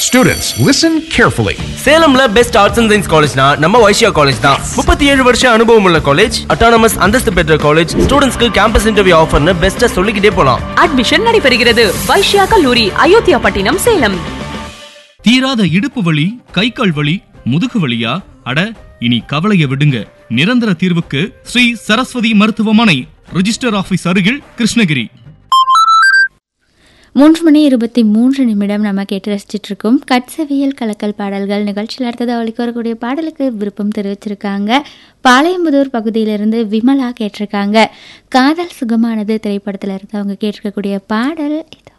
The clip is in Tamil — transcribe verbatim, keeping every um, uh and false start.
Students, listen carefully. சேலம்ல best arts and science காலேஜ்னா நம்ம வைஷ்யா காலேஜ் தான். முப்பத்தி ஏழு வருஷம் அனுபவம் உள்ள காலேஜ், அட்டானமஸ் அந்தஸ்து பெற்ற காலேஜ், ஸ்டூடெண்ட்ஸ்க்கு கேம்பஸ் இன்டர்வியூ ஆஃபர்னு பெஸ்ட்டா சொல்லிக்கிட்டே போலாம். அட்மிஷன் நடைபெறுகிறது. வைஷ்யா கல்லூரி, அயோத்தியா பட்டினம், சேலம். தீராத இடுப்பு வலி, கை கால் வலி, முதுகு வலியா? அட, இனி கவலைய விடுங்க. நிரந்தர தீர்வுக்கு ஸ்ரீ சரஸ்வதி மருத்துவமனை, ரிஜிஸ்டர் ஆபீஸ் அருகில், கிருஷ்ணகிரி. மூன்று மணி இருபத்தி மூன்று நிமிடம் நம்ம கேட்டு ரசிச்சுட்டு இருக்கோம் கட்சவியல் கலக்கல் பாடல்கள் நிகழ்ச்சியில். அடுத்தது அவளுக்கு வரக்கூடிய பாடலுக்கு விருப்பம் தெரிவிச்சிருக்காங்க. பாளையம்புதூர் பகுதியிலிருந்து விமலா கேட்டிருக்காங்க. காதல் சுகமானது திரைப்படத்தில் இருந்து அவங்க கேட்டிருக்கக்கூடிய பாடல் இது.